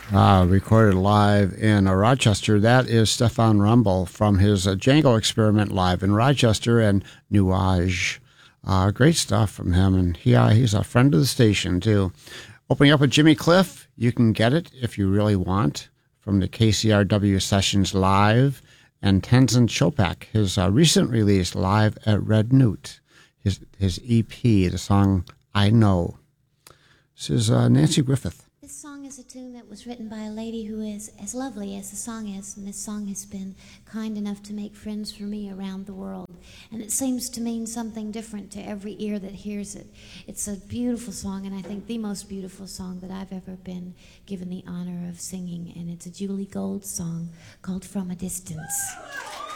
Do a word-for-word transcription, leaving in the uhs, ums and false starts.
uh, recorded live in uh, Rochester. That is Stefan Rumble from his uh, Django Experiment live in Rochester and Nuage. Uh, great stuff from him, and he uh, he's a friend of the station, too. Opening up with Jimmy Cliff, you can get it if you really want, from the K C R W Sessions Live, and Tenzin Chopak, his uh, recent release, Live at Red Newt, his, his E P, the song I Know. This is uh, Nancy Griffith. This song is a tune that was written by a lady who is as lovely as the song is, and this song has been kind enough to make friends for me around the world. And it seems to mean something different to every ear that hears it. It's a beautiful song, and I think the most beautiful song that I've ever been given the honor of singing, and it's a Julie Gold song called From a Distance.